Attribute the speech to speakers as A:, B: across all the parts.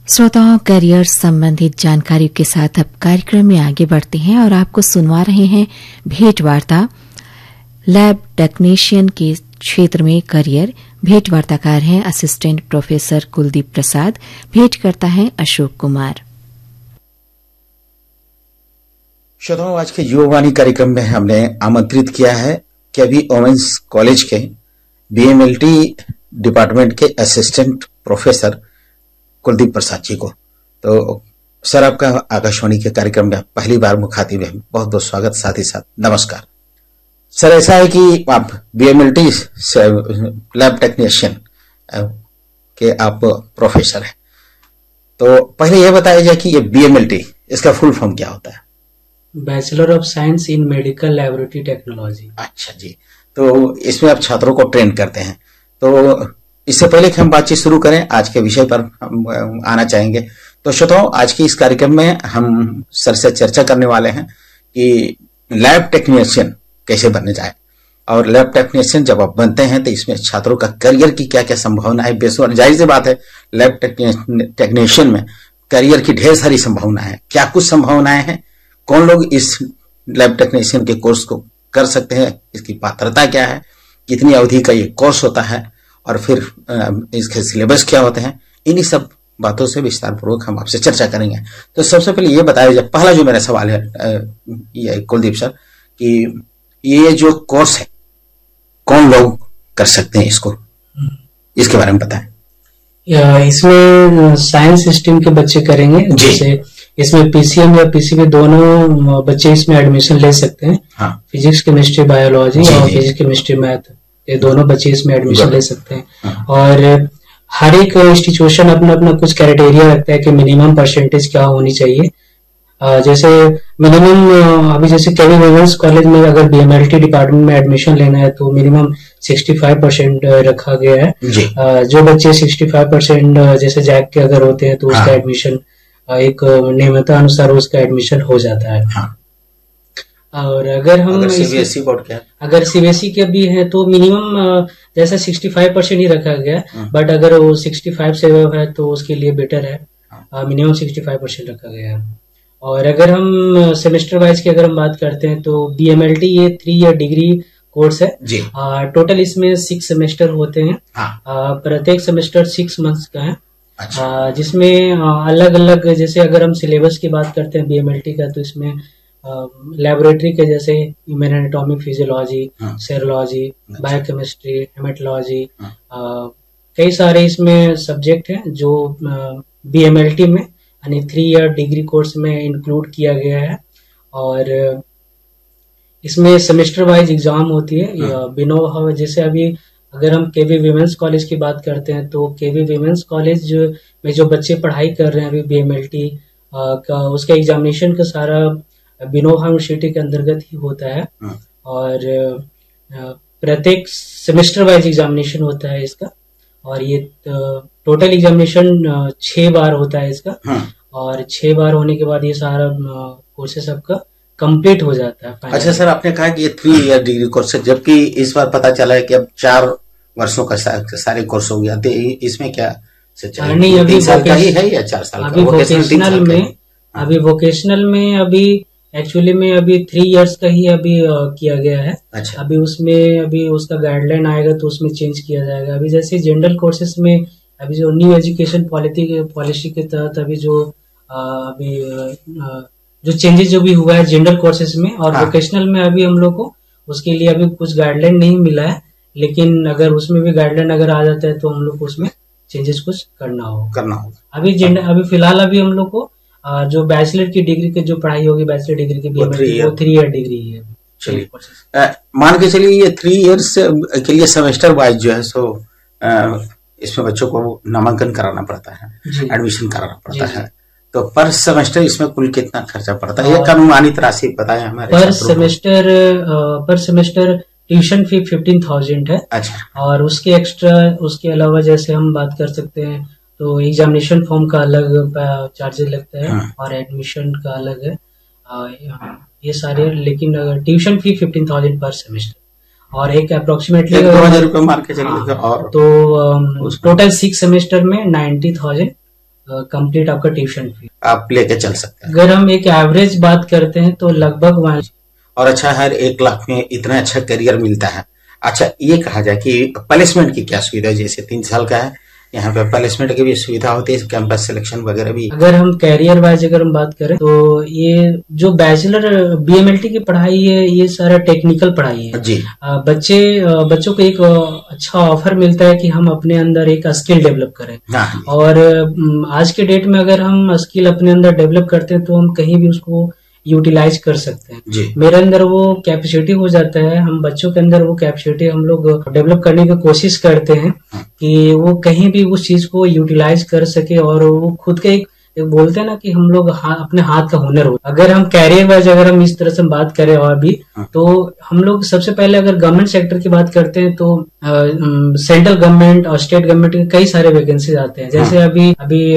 A: श्रोताओं, करियर संबंधित जानकारी के साथ अब कार्यक्रम में आगे बढ़ते हैं और आपको सुनवा रहे हैं भेंट वार्ता। लैब टेक्नीशियन के क्षेत्र में करियर। भेंट वार्ताकार हैं असिस्टेंट प्रोफेसर कुलदीप प्रसाद। भेंट करता है अशोक कुमार।
B: श्रोताओं, आज के युवावाणी कार्यक्रम में हमने आमंत्रित किया है कि अभी वोमेंस कॉलेज के बीएमएलटी डिपार्टमेंट के असिस्टेंट प्रोफेसर कुलदीप प्रसाद जी को। तो सर, आपका आकाशवाणी के कार्यक्रम में पहली बार मुखातिब है, बहुत बहुत स्वागत, साथ ही साथ नमस्कार। सर, ऐसा है कि आप बीएमएलटी लैब टेक्नीशियन के आप प्रोफेसर हैं, तो पहले यह बताया जाए कि ये बीएमएलटी इसका फुल फॉर्म क्या होता है?
C: Bachelor of science in medical laboratory technology.
B: अच्छा जी, तो इसमें आप छात्रों को ट्रेन करते हैं। तो इससे पहले कि हम बातचीत शुरू करें, आज के विषय पर हम आना चाहेंगे। तो श्रोताओं, आज के इस कार्यक्रम में हम सर से चर्चा करने वाले हैं कि लैब टेक्नीशियन कैसे बनने जाए, और लैब टेक्नीशियन जब आप बनते हैं तो इसमें छात्रों का करियर की क्या क्या संभावना है। बेशक जाहिर सी बात है, लैब टेक्नीशियन में करियर की ढेर सारी संभावना है। क्या कुछ संभावनाएं हैं, कौन लोग इस लैब टेक्नीशियन के कोर्स को कर सकते हैं, इसकी पात्रता क्या है, कितनी अवधि का ये कोर्स होता है, और फिर इसके सिलेबस क्या होते हैं, इन्हीं सब बातों से विस्तार पूर्वक हम आपसे चर्चा करेंगे। तो सबसे पहले ये बताया जाए, पहला जो मेरा सवाल है ये कुलदीप सर, कि ये जो कोर्स है कौन लोग कर सकते हैं इसको, इसके बारे में बताएं।
C: इसमें साइंस स्ट्रीम के बच्चे करेंगे, जैसे इसमें पीसीएम या पीसीबी दोनों बच्चे इसमें एडमिशन ले सकते हैं।
B: हाँ।
C: फिजिक्स केमिस्ट्री बायोलॉजी और फिजिक्स केमिस्ट्री मैथ, ये दोनों बच्चे इसमें एडमिशन ले सकते हैं।
B: हाँ।
C: और हर एक इंस्टीट्यूशन अपना अपना कुछ क्राइटेरिया रखता है कि मिनिमम परसेंटेज क्या होनी चाहिए। जैसे मिनिमम अभी जैसे केवी वुमेन्स कॉलेज में अगर बीएमएलटी डिपार्टमेंट में एडमिशन लेना है तो मिनिमम 65% रखा गया है। जो बच्चे 65% जैसे जैक के अगर होते हैं तो उसका एडमिशन एक नियमता अनुसार उसका एडमिशन हो जाता है।
B: हाँ।
C: और अगर हम
B: सीबीएसई बोर्ड क्या,
C: अगर सीबीएसई के भी है तो मिनिमम जैसा 65% ही रखा गया, बट अगर वो 65 से है तो उसके लिए बेटर है, मिनिमम 65% रखा गया है। और अगर हम सेमेस्टर वाइज की अगर हम बात करते हैं तो बीएमएलटी ये 3 ईयर डिग्री कोर्स है जी। टोटल इसमें 6 सेमेस्टर होते हैं। हाँ। प्रत्येक सेमेस्टर 6 मंथ्स का है। अच्छा। जिसमें अलग अलग, जैसे अगर हम सिलेबस की बात करते हैं बीएमएलटी का, तो इसमें लेबोरेटरी के जैसे human anatomy, physiology, serology, biochemistry, haematology, कई सारे इसमें सब्जेक्ट हैं जो बीएमएलटी में यानी 3 ईयर डिग्री कोर्स में इंक्लूड किया गया है। और इसमें सेमेस्टर वाइज एग्जाम होती है। बिनो जैसे अभी अगर हम केवी विमेंस कॉलेज की बात करते हैं तो केवी विमेंस कॉलेज में जो बच्चे पढ़ाई कर रहे हैं अभी बीएमएलटी का, उसका एग्जामिनेशन का सारा बिनोहा यूनिवर्सिटी के अंतर्गत ही होता है। और प्रत्येक सेमेस्टर वाइज एग्जामिनेशन होता है इसका, और ये टोटल एग्जामिनेशन 6 बार होता है इसका। और 6 बार होने के बाद ये सारा कोर्सेस आपका कंप्लीट हो जाता है।
B: अच्छा सर, आपने कहा कि ये 3 ईयर डिग्री कोर्स है, जबकि इस बार पता चला है कि अब 4 वर्षों का सारे कोर्स हो गया। इसमें क्या
C: नहीं, अभी
B: 3 साल का ही है या 4 साल का?
C: अभी वोकेशनल में अभी एक्चुअली में अभी 3 इयर्स का ही अभी किया गया है। अच्छा। अभी उसमें अभी उसका गाइडलाइन आएगा तो उसमें चेंज किया जाएगा। अभी जैसे जनरल कोर्सेज में अभी जो न्यू एजुकेशन पॉलिसी के तहत अभी जो चेंजेस जो भी हुआ है जनरल कोर्सेज में और वोकेशनल में, अभी हम लोग को उसके लिए अभी कुछ गाइडलाइन नहीं मिला है, लेकिन अगर उसमें भी गाइडलाइन अगर आ जाता है तो हम लोग को उसमें चेंजेस कुछ करना होगा। अभी फिलहाल अभी हम लोग को जो बैचलर की डिग्री की जो पढ़ाई होगी, बैचलर डिग्री की वो 3 ईयर डिग्री है।
B: चलिए मान के चलिए ये 3 इयर्स के लिए सेमेस्टर वाइज जो है सो इसमें बच्चों को नामांकन कराना पड़ता है, एडमिशन कराना पड़ता है। तो पर सेमेस्टर इसमें कुल कितना खर्चा पड़ता है, ये अनुमानित राशि बताएं हमारे।
C: पर सेमेस्टर ट्यूशन फी 15,000 है। अच्छा। और उसके अलावा जैसे हम बात कर सकते हैं तो एग्जामिनेशन फॉर्म का अलग चार्जेस लगता है। हाँ। और एडमिशन का अलग है, ये सारे। लेकिन ट्यूशन फी 15,000 पर सेमेस्टर, और एक अप्रोक्सीमेटली
B: 2,000 रुपए मार के चलिए। और
C: तो टोटल 6 सेमेस्टर में 90,000 कंप्लीट आपका ट्यूशन फी
B: आप लेके चल सकते हैं।
C: अगर हम एक एवरेज बात करते हैं तो लगभग वहाँ।
B: और अच्छा, हर 1 लाख में इतना अच्छा करियर मिलता है। अच्छा, ये कहा जाए कि प्लेसमेंट की क्या सुविधा है? जैसे 3 साल का है, यहाँ पे प्लेसमेंट की भी सुविधा होती है, कैंपस सिलेक्शन वगैरह भी।
C: अगर हम कैरियर वाइज अगर हम बात करें तो ये जो बैचलर बीएमएलटी की पढ़ाई है, ये सारा टेक्निकल पढ़ाई है
B: जी।
C: बच्चों को एक अच्छा ऑफर मिलता है कि हम अपने अंदर एक स्किल डेवलप करें।
B: हाँ।
C: और आज के डेट में अगर हम स्किल अपने अंदर डेवलप करते हैं तो हम कहीं भी उसको यूटिलाइज कर सकते हैं।
B: जी।
C: मेरे अंदर वो कैपेसिटी हो जाता है, हम बच्चों के अंदर वो कैपेसिटी हम लोग डेवलप करने की कोशिश करते हैं कि वो कहीं भी उस चीज को यूटिलाइज कर सके और वो खुद के एक बोलते हैं ना कि हम लोग अपने हाथ का हुनर हो। अगर हम कैरियर वाइज अगर हम इस तरह से बात करें और भी तो हम लोग सबसे पहले अगर गवर्नमेंट सेक्टर की बात करते हैं तो सेंट्रल गवर्नमेंट और स्टेट गवर्नमेंट के कई सारे वैकेंसीज आते हैं। जैसे अभी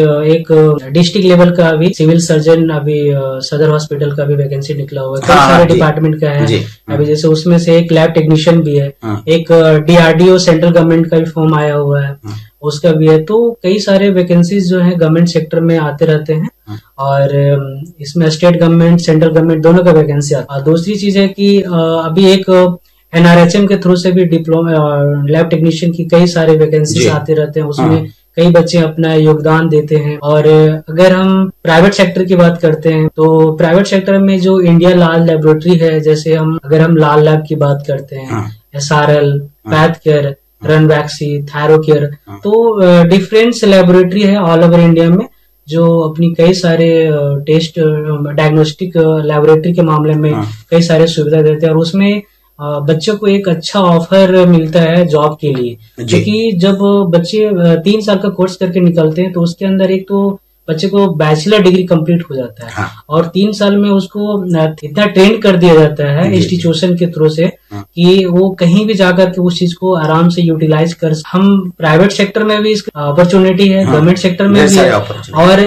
C: एक डिस्ट्रिक्ट लेवल का अभी सिविल सर्जन अभी सदर हॉस्पिटल का भी वैकेंसी निकला हुआ है, कई सारे डिपार्टमेंट का है अभी। जैसे उसमें से एक लैब टेक्नीशियन भी है, एक डीआरडीओ सेंट्रल गवर्नमेंट का भी फॉर्म आया हुआ है, उसका भी है। तो कई सारे वैकेंसीज जो है गवर्नमेंट सेक्टर में आते रहते हैं और इसमें स्टेट गवर्नमेंट सेंट्रल गवर्नमेंट दोनों का वैकेंसी आता है। दूसरी चीज है कि अभी एक एनआरएचएम के थ्रू से भी डिप्लोमा लैब टेक्नीशियन की कई सारे वैकेंसीज आते रहते हैं, उसमें कई बच्चे अपना योगदान देते हैं। और अगर हम प्राइवेट सेक्टर की बात करते हैं तो प्राइवेट सेक्टर में जो इंडिया लाल लेबोरेटरी है, जैसे अगर हम लाल लैब की बात करते हैं, SRL, पैथकेयर, रनवैक्सी, थायरोकेयर, तो डिफरेंट लेबोरेटरी है ऑल ओवर इंडिया में जो अपनी कई सारे टेस्ट डायग्नोस्टिक लेबोरेटरी के मामले में कई सारे सुविधा देते हैं। और उसमें बच्चों को एक अच्छा ऑफर मिलता है जॉब के लिए, क्योंकि जब बच्चे 3 साल का कोर्स करके निकलते हैं तो उसके अंदर एक तो बच्चे को बैचलर डिग्री कंप्लीट हो जाता है। हाँ। और 3 साल में उसको इतना ट्रेन कर दिया जाता है इंस्टीट्यूशन के थ्रू से कि वो कहीं भी जाकर के उस चीज को आराम से यूटिलाइज कर। हम प्राइवेट सेक्टर में भी इसका अपॉर्चुनिटी है, गवर्नमेंट सेक्टर में भी है। और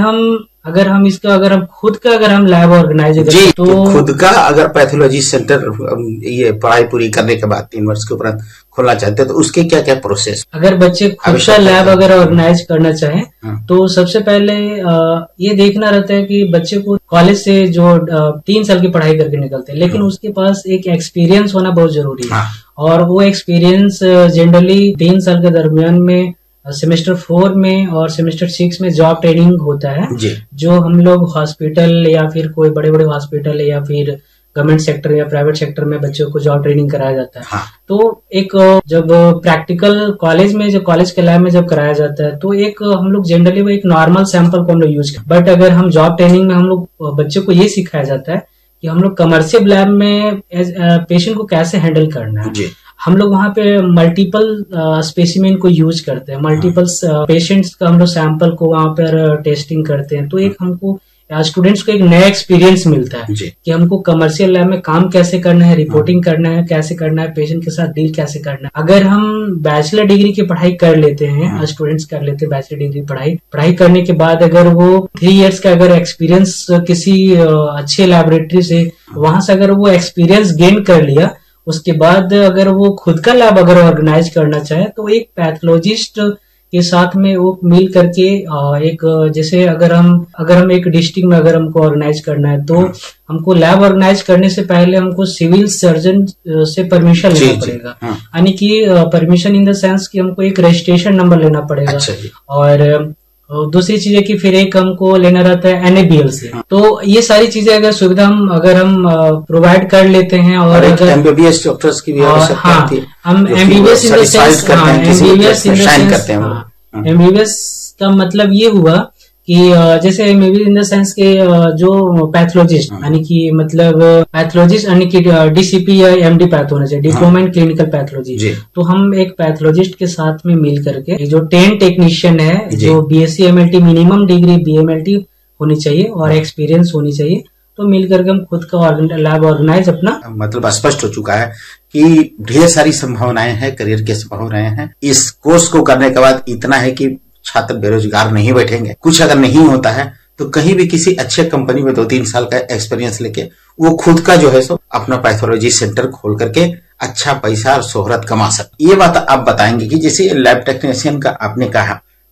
C: अगर हम खुद का अगर हम लैब ऑर्गेनाइज करें तो
B: खुद का अगर पैथोलॉजी सेंटर ये पढ़ाई पूरी करने के बाद 3 वर्ष के उपरांत खोलना चाहते हैं तो उसके क्या क्या प्रोसेस?
C: अगर बच्चे खुद का लैब अगर ऑर्गेनाइज करना चाहें तो सबसे पहले ये देखना रहता है कि बच्चे को कॉलेज से जो 3 साल की पढ़ाई करके निकलते हैं, लेकिन उसके पास एक एक्सपीरियंस होना बहुत जरूरी है। और वो एक्सपीरियंस जनरली 3 साल के दरमियान में सेमेस्टर 4 में और सेमेस्टर 6 में जॉब ट्रेनिंग होता है, जो हम लोग हॉस्पिटल या फिर कोई बड़े बड़े हॉस्पिटल या फिर गवर्नमेंट सेक्टर या प्राइवेट सेक्टर में बच्चों को जॉब ट्रेनिंग कराया जाता है। हाँ। तो एक जब प्रैक्टिकल कॉलेज में जब कॉलेज के लैब में जब कराया जाता है तो एक हम लोग जनरली वो एक नॉर्मल सैंपल को हम लोग यूज करते हैं। बट अगर हम जॉब ट्रेनिंग में हम लोग बच्चों को ये सिखाया जाता है कि हम लोग कमर्शियल लैब में पेशेंट को कैसे हैंडल करना है। हम लोग वहाँ पे मल्टीपल स्पेसिमेन को यूज करते हैं, मल्टीपल पेशेंट्स का हम लोग सैंपल को वहाँ पर टेस्टिंग करते हैं। तो एक हमको स्टूडेंट्स को एक नया एक्सपीरियंस मिलता है कि हमको कमर्शियल लैब में काम कैसे करना है, रिपोर्टिंग करना है, कैसे करना है, पेशेंट के साथ डील कैसे करना है। अगर हम बैचलर डिग्री की पढ़ाई कर लेते हैं, स्टूडेंट्स कर लेते हैं बैचलर डिग्री पढ़ाई करने के बाद अगर वो 3 इयर्स का अगर एक्सपीरियंस किसी अच्छे लैबोरेटरी से वहां से अगर वो एक्सपीरियंस गेन कर लिया, उसके बाद अगर वो खुद का लैब अगर ऑर्गेनाइज करना चाहे तो एक पैथोलॉजिस्ट के साथ में वो मिल करके एक जैसे अगर हम एक डिस्ट्रिक्ट में अगर हमको ऑर्गेनाइज करना है तो हमको लैब ऑर्गेनाइज करने से पहले हमको सिविल सर्जन से परमिशन लेना पड़ेगा। यानी कि परमिशन इन द सेंस कि हमको एक रजिस्ट्रेशन नंबर लेना पड़ेगा। अच्छा। और दूसरी चीज है कि फिर एक हमको लेना रहता है NABL से। तो ये सारी चीजें अगर हम प्रोवाइड कर लेते हैं और अगर
B: MBBS डॉक्टर्स की भी आवश्यकता होती है,
C: हम MBBS in the sense MBBS का मतलब ये हुआ कि जैसे MBBS इन द सेंस के जो पैथोलॉजिस्ट यानी कि मतलब पैथोलॉजिस्ट यानी कि DCP या MD पैथ होना चाहिए, डिप्लोमा इन क्लिनिकल पैथोलॉजी। तो हम एक पैथोलॉजिस्ट के साथ में मिल करके जो 10 टेक्नीशियन है, जो BSc MLT minimum degree BMLT होनी चाहिए और एक्सपीरियंस होनी चाहिए, तो मिल करके हम खुद का लैब ऑर्गेनाइज अपना
B: मतलब स्पष्ट हो चुका है कि ढेर सारी संभावनाएं हैं, करियर के संभावनाएं हैं। इस कोर्स को करने के बाद इतना है कि छात्र बेरोजगार नहीं बैठेंगे। कुछ अगर नहीं होता है तो कहीं भी किसी अच्छे कंपनी में 2-3 साल का एक्सपीरियंस लेके वो खुद का जो है सो अपना पैथोलॉजी सेंटर खोल करके अच्छा पैसा और शोहरत कमा सकते। ये बात आप बताएंगे कि जैसे लैब टेक्नीशियन का आपने कहा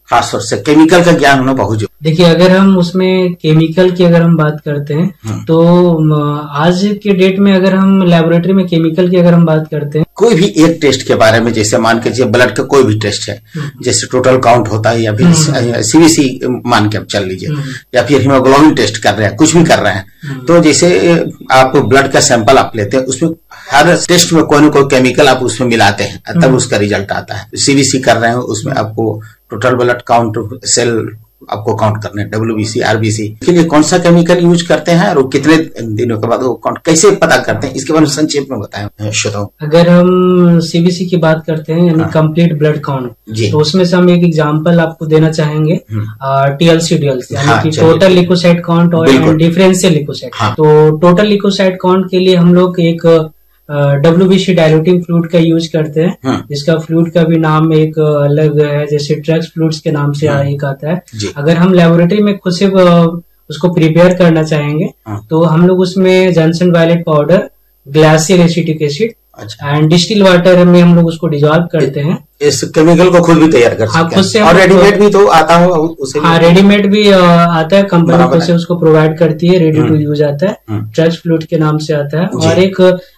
B: खास तौर से केमिकल का ज्ञान होना बहुत जरूरी।
C: देखिए, अगर हम उसमें केमिकल की अगर हम बात करते हैं तो आज के डेट में अगर हम लेबोरेटरी में केमिकल की अगर हम बात करते हैं,
B: कोई भी एक टेस्ट के बारे में, जैसे मान के चलिए ब्लड का कोई भी टेस्ट है, जैसे टोटल काउंट होता है या फिर सीबीसी मान के आप चल लीजिए, या फिर हीमोग्लोबिन टेस्ट कर रहे हैं, कुछ भी कर रहे हैं, तो जैसे आप ब्लड का सैंपल आप लेते हैं, उसमें हर टेस्ट में कोई न कोई केमिकल आप उसमें मिलाते हैं, तब उसका रिजल्ट आता है। सीबीसी कर रहे हैं, उसमें आपको टोटल ब्लड काउंट, सेल आपको काउंट करने, डब्ल्यूबीसी, आरबीसी के लिए कौन सा केमिकल यूज करते हैं और कितने दिनों के बाद वो काउंट कैसे पता करते हैं, इसके बारे में संक्षेप में बताएं श्रोताओं।
C: अगर हम सीबीसी की बात करते हैं यानी कंप्लीट ब्लड काउंट, तो उसमें से हम एक एग्जांपल आपको देना चाहेंगे टीएलसी डीएलसी यानी कि टोटल लिकोसाइट काउंट और डिफरेंशियल लिकोसाइट। तो टोटल लिकोसाइट काउंट के लिए हम लोग एक WBC डायल्यूटिंग फ्लूइड का यूज करते हैं, जिसका फ्लूइड का भी नाम एक अलग है, जैसे ट्रैक्स फ्लूइड्स के नाम से एक आता है। अगर हम लेबोरेटरी में खुद से उसको प्रिपेयर करना चाहेंगे तो हम लोग उसमें Johnson violet powder, glacial acetic acid and distil water में हम लोग उसको डिजॉल्व करते हैं।
B: इस केमिकल को खुद भी तैयार कर सकते हैं।
C: खुद से,
B: और रेडीमेड भी तो आता हो उसे।
C: हाँ, रेडीमेड भी आता है, कंपनी खुद से उसको प्रोवाइड करती है, रेडी टू यूज आता है, ट्रैक्स फ्लूइड के नाम से आता है। और एक